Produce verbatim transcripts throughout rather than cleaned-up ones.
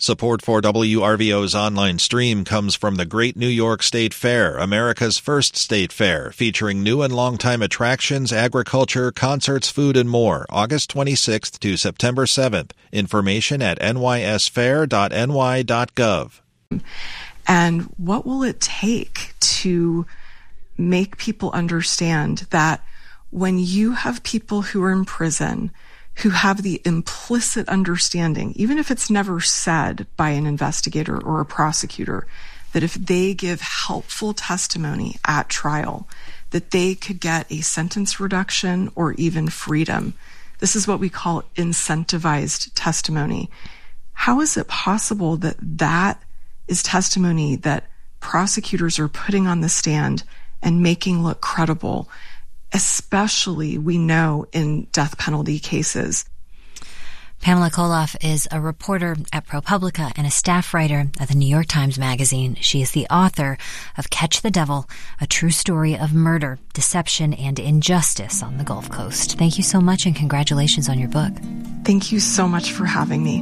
Support for W R V O's online stream comes from the Great New York State Fair, America's first state fair, featuring new and longtime attractions, agriculture, concerts, food, and more, August twenty-sixth to September seventh. Information at n y s fair dot n y dot gov. And what will it take to make people understand that when you have people who are in prison who have the implicit understanding, even if it's never said by an investigator or a prosecutor, that if they give helpful testimony at trial, that they could get a sentence reduction or even freedom. This is what we call incentivized testimony. How is it possible that that is testimony that prosecutors are putting on the stand and making look credible, especially, we know, in death penalty cases? Pamela Koloff is a reporter at ProPublica and a staff writer at the New York Times Magazine. She is the author of Catch the Devil, a true story of murder, deception, and injustice on the Gulf Coast. Thank you so much, and congratulations on your book. Thank you so much for having me.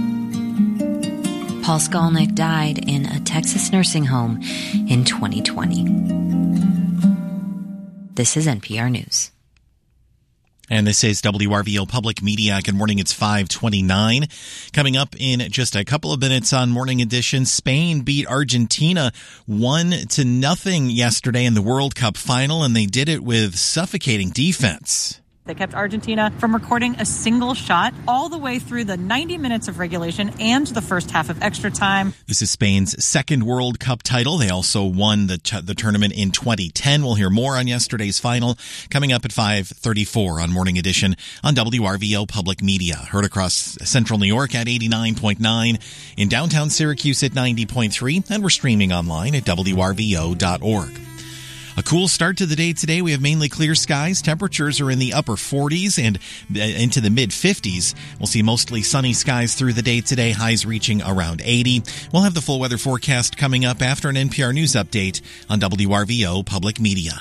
Paul Skolnick died in a Texas nursing home in twenty twenty. This is N P R News. And this is W R V O Public Media. Good morning. It's five twenty-nine. Coming up in just a couple of minutes on Morning Edition, Spain beat Argentina one to nothing yesterday in the World Cup final, and they did it with suffocating defense. They kept Argentina from recording a single shot all the way through the ninety minutes of regulation and the first half of extra time. This is Spain's second World Cup title. They also won the t- the tournament in twenty ten. We'll hear more on yesterday's final coming up at five thirty-four on Morning Edition on W R V O Public Media. Heard across central New York at eighty-nine point nine, in downtown Syracuse at ninety point three, and we're streaming online at W R V O dot org. A cool start to the day today. We have mainly clear skies. Temperatures are in the upper forties and into the mid-fifties. We'll see mostly sunny skies through the day today, highs reaching around eighty. We'll have the full weather forecast coming up after an N P R News update on W R V O Public Media.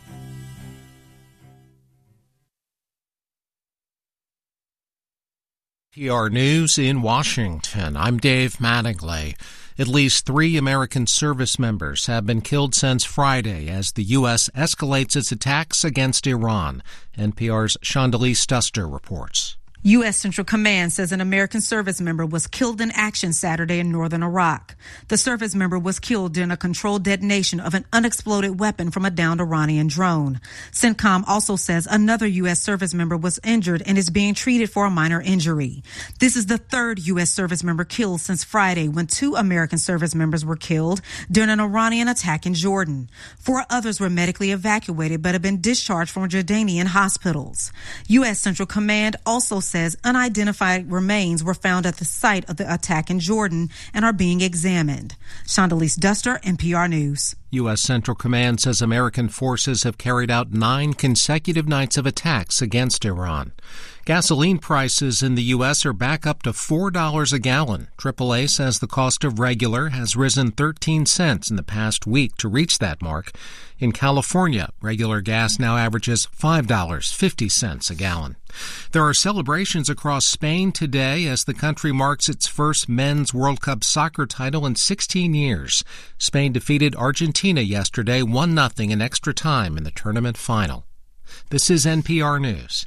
N P R News in Washington. I'm Dave Mattingly. At least three American service members have been killed since Friday as the U S escalates its attacks against Iran. N P R's Shondelise Duster reports. U S Central Command says an American service member was killed in action Saturday in northern Iraq. The service member was killed during a controlled detonation of an unexploded weapon from a downed Iranian drone. CENTCOM also says another U S service member was injured and is being treated for a minor injury. This is the third U S service member killed since Friday, when two American service members were killed during an Iranian attack in Jordan. Four others were medically evacuated but have been discharged from Jordanian hospitals. U S Central Command also says unidentified remains were found at the site of the attack in Jordan and are being examined. Shondelise Duster, N P R News. U S Central Command says American forces have carried out nine consecutive nights of attacks against Iran. Gasoline prices in the U S are back up to four dollars a gallon. triple A says the cost of regular has risen thirteen cents in the past week to reach that mark. In California, regular gas now averages five dollars and fifty cents a gallon. There are celebrations across Spain today as the country marks its first men's World Cup soccer title in sixteen years. Spain defeated Argentina yesterday one nothing in extra time in the tournament final. This is N P R News.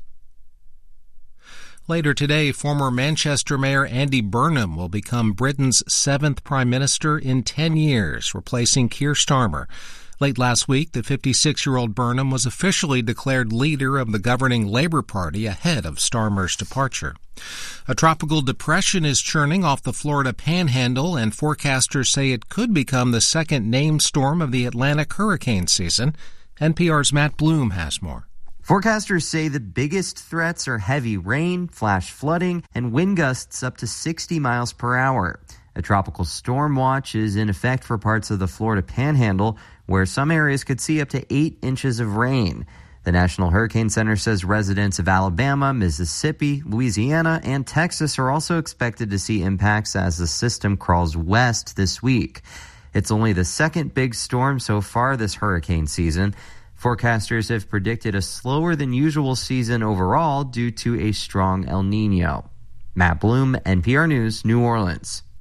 Later today, former Manchester Mayor Andy Burnham will become Britain's seventh Prime Minister in ten years, replacing Keir Starmer. Late last week, the fifty-six-year-old Burnham was officially declared leader of the governing Labour Party ahead of Starmer's departure. A tropical depression is churning off the Florida Panhandle, and forecasters say it could become the second named storm of the Atlantic hurricane season. N P R's Matt Bloom has more. Forecasters say the biggest threats are heavy rain, flash flooding, and wind gusts up to sixty miles per hour. A tropical storm watch is in effect for parts of the Florida Panhandle, where some areas could see up to eight inches of rain. The National Hurricane Center says residents of Alabama, Mississippi, Louisiana, and Texas are also expected to see impacts as the system crawls west this week. It's only the second big storm so far this hurricane season. Forecasters have predicted a slower than usual season overall due to a strong El Nino. Matt Bloom, N P R News, New Orleans.